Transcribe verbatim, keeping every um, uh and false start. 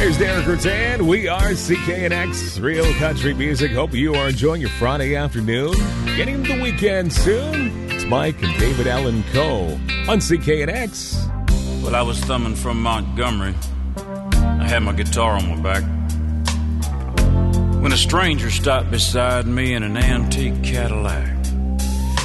Here's Derek Rutan. We are C K N X, Real Country Music. Hope you are enjoying your Friday afternoon. Getting into the weekend soon. It's Mike and David Allen Coe on C K N X. Well, I was thumbing from Montgomery. I had my guitar on my back when a stranger stopped beside me in an antique Cadillac.